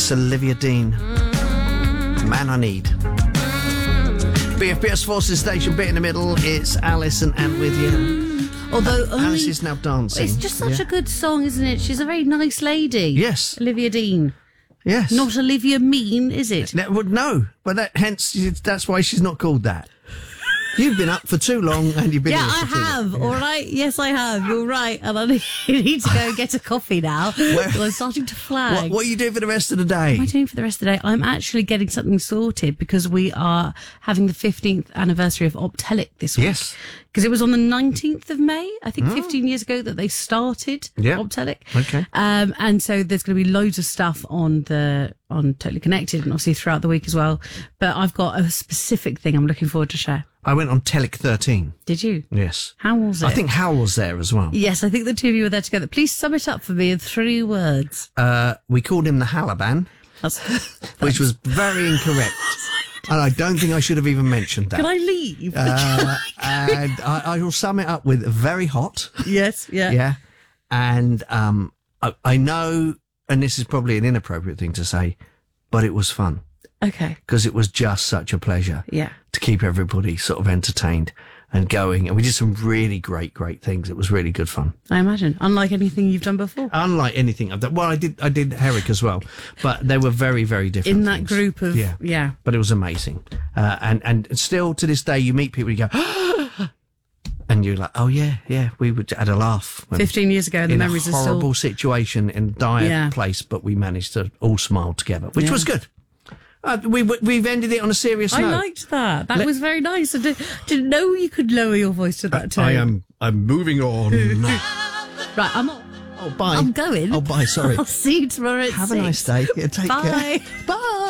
Miss Olivia Dean. Man I Need. BFBS Forces Station, bit in the middle. It's Alice and Ant with you. Although Alice is now dancing. It's just such a good song, isn't it? She's a very nice lady. Yes. Olivia Dean. Yes. Not Olivia Mean, is it? No, but that's why she's not called that. You've been up for too long and you've been Yeah, here I for too long. have. All right. Yes, I have. You're right. And I need to go get a coffee now. Because I'm starting to flag. What are you doing for the rest of the day? What am I doing for the rest of the day? I'm actually getting something sorted because we are having the 15th anniversary of Optelic this week. Yes. Because it was on the 19th of May, I think 15 years ago, that they started Optelic. Okay. And so there's going to be loads of stuff on Totally Connected and obviously throughout the week as well. But I've got a specific thing I'm looking forward to share. I went on Telic 13. Did you? Yes. How was it? I think Hal was there as well. Yes, I think the two of you were there together. Please sum it up for me in 3 words. We called him the Halaban, which was very incorrect. And I don't think I should have even mentioned that. Can I leave? And I will sum it up with very hot. Yes, yeah. Yeah. And I know, and this is probably an inappropriate thing to say, but it was fun. Okay. Because it was just such a pleasure to keep everybody sort of entertained and going. And we did some really great things. It was really good fun. I imagine. Unlike anything you've done before. Unlike anything I've done. Well, I did Herrick as well, but they were very, very different. In that things. group of, yeah. But it was amazing. And still to this day, you meet people, you go, and you're like, oh yeah, we had a laugh. 15 years ago, the memories are still... In a horrible situation, in a dire place, but we managed to all smile together, which was good. We've ended it on a serious note. I liked that. That was very nice. I didn't know you could lower your voice to that tone. I'm moving on. Right, I'm on. Oh, bye. I'm going. Oh, bye, sorry. I'll see you tomorrow at 6. Have a nice day. Yeah, take care. Bye. Bye.